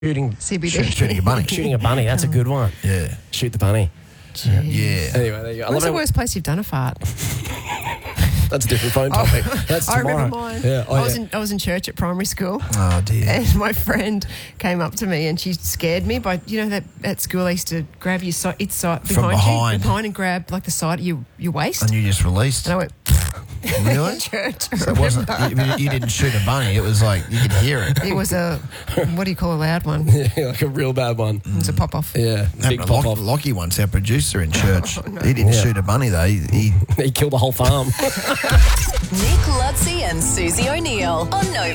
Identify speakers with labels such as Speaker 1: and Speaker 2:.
Speaker 1: Shooting
Speaker 2: CBD.
Speaker 3: Shooting a bunny.
Speaker 1: Shooting a bunny, that's a good one.
Speaker 3: Yeah.
Speaker 1: Shoot the bunny.
Speaker 3: Yeah.
Speaker 1: Anyway, there you go.
Speaker 2: What's the worst place you've done a fart?
Speaker 1: That's a different phone topic. That's
Speaker 2: I
Speaker 1: tomorrow.
Speaker 2: remember mine.
Speaker 1: Yeah. Oh,
Speaker 2: I was in church at primary school.
Speaker 3: Oh, dear.
Speaker 2: And my friend came up to me and she scared me by, that at school they used to grab your side
Speaker 3: behind.
Speaker 2: and grab like the side of your waist.
Speaker 3: And you just released.
Speaker 2: And I went,
Speaker 3: Really?
Speaker 2: in church.
Speaker 3: So it wasn't, you didn't shoot a bunny. It was like you could hear it.
Speaker 2: It was a, what do you call a loud one?
Speaker 1: Yeah, like a real bad one.
Speaker 2: It was a pop off.
Speaker 1: Yeah, big
Speaker 3: Happened to
Speaker 1: pop off.
Speaker 3: Lockie once, our producer in church. He didn't shoot a bunny though. He
Speaker 1: He killed the whole farm.
Speaker 4: Nick Lutzi and Susie O'Neill on No